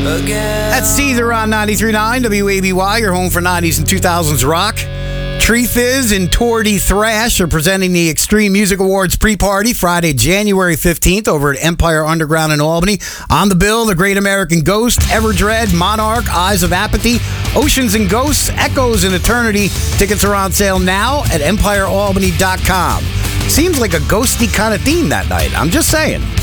That's Caesar on 93.9 WABY, your home for 90s and 2000s rock. Tree Fizz and Tour de Thrash are presenting the Extreme Music Awards pre-party Friday, January 15th over at Empire Underground in Albany. On the bill, The Great American Ghost, Everdread, Monarch, Eyes of Apathy, Oceans and Ghosts, Echoes in Eternity. Tickets are on sale now at empirealbany.com. Seems like a ghosty kind of theme that night. I'm just saying.